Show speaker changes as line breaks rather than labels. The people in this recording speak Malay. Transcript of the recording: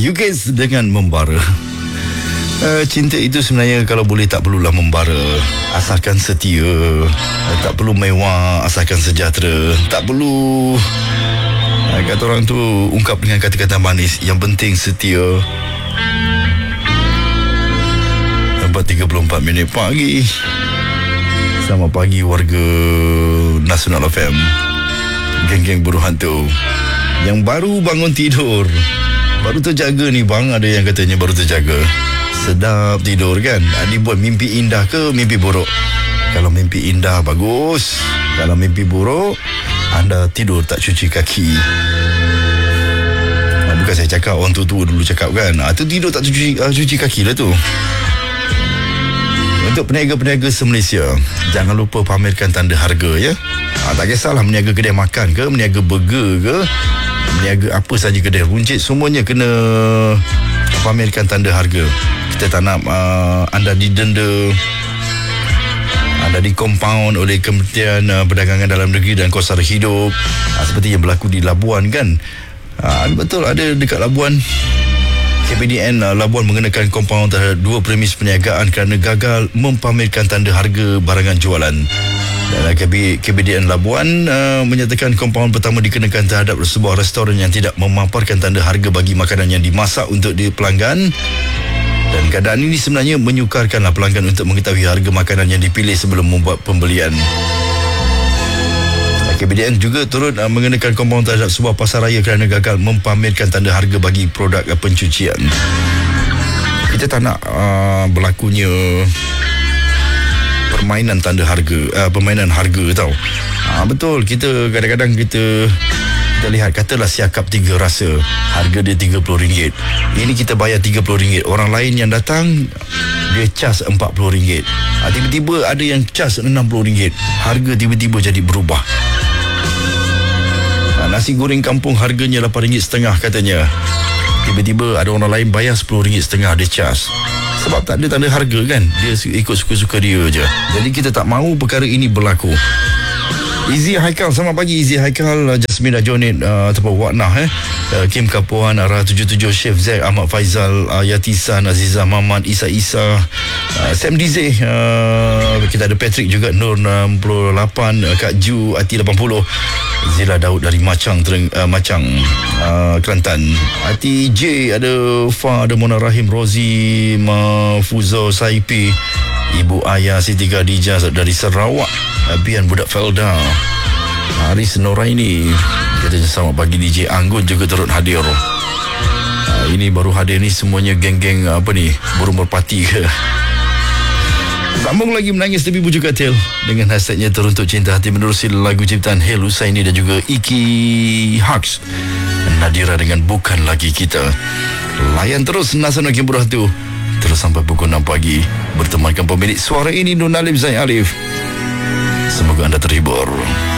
Yugis dengan membara. Cinta itu sebenarnya kalau boleh tak perlulah membara, asalkan setia. Tak perlu mewah, asalkan sejahtera. Tak perlu kata orang tu ungkap dengan kata-kata manis. Yang penting setia. 4:34 pagi. Selamat pagi warga Nasional FM, geng-geng buruh hantu yang baru bangun tidur, baru terjaga ni bang. Ada yang katanya baru terjaga. Sedap tidur kan. Dibuat mimpi indah ke mimpi buruk? Kalau mimpi indah bagus. Kalau mimpi buruk, anda tidur tak cuci kaki. Bukan saya cakap, orang tua-tua dulu cakap kan, tu tidur tak cuci kaki lah tu. Untuk peniaga-peniaga se-Malaysia, jangan lupa pamerkan tanda harga ya. Tak kisahlah meniaga kedai makan ke, meniaga burger ke, meniaga apa saja kedai runcit, semuanya kena pamerkan tanda harga. Kita tak nak anda didenda, anda dikompaun oleh Kementerian Perdagangan Dalam Negeri dan Kos Sara Hidup, seperti yang berlaku di Labuan kan. Betul, ada dekat Labuan. KPDN Labuan mengenakan kompaun terhadap 2 premis perniagaan kerana gagal mempamerkan tanda harga barangan jualan. Dan KPDN Labuan menyatakan kompaun pertama dikenakan terhadap sebuah restoran yang tidak memaparkan tanda harga bagi makanan yang dimasak untuk pelanggan. Dan keadaan ini sebenarnya menyukarkanlah pelanggan untuk mengetahui harga makanan yang dipilih sebelum membuat pembelian. KPDN juga turut mengenakan kompaun terhadap sebuah pasar raya kerana gagal mempamerkan tanda harga bagi produk pencucian. Kita tak nak berlakunya permainan tanda harga, permainan harga tau. Betul, kita kadang-kadang kita lihat, katalah siakap 3 rasa, harga dia RM30. Ini kita bayar RM30. Orang lain yang datang, dia cas RM40. Tiba-tiba ada yang cas RM60. Harga tiba-tiba jadi berubah. Nasi goreng kampung harganya RM8.5 katanya. Tiba-tiba ada orang lain bayar RM10.5 dia cas. Sebab tak ada tanda harga kan. Dia ikut suka-suka dia je. Jadi kita tak mahu perkara ini berlaku. Izzy Haikal, selamat pagi Izzy Haikal, Jasmine Jonit ataupun Waknah Kim Kapuan, Arah 77, Chef Zack, Ahmad Faizal, Yatisan, Azizah Mahmad, Isa, Sam Dize, kita ada Patrick juga, Nur 68, Kak Ju, Ati 80, Zila Daud dari Macang, Kelantan, Ati J, ada Fa, ada Mona Rahim, Rozi, Mafuzo Saipi, Ibu Ayah Siti Khadijah dari Sarawak, Bian Budak Felda, Haris Noraini, katanya selamat pagi. DJ Anggun juga turut hadir. Ini baru hadir ni semuanya geng-geng burung merpati ke. Sambung lagi menangis tapi bujuk katil dengan hashtagnya teruntuk cinta hati menerusi lagu ciptaan Hel Husaini dan juga Iki Haks, Nadira dengan Bukan Lagi Kita. Layan terus Nasional Game Buruh tu terus sampai pukul 6 pagi bertemankan pemilik suara ini, Nur Nalim Zain Alif. Semoga anda terhibur.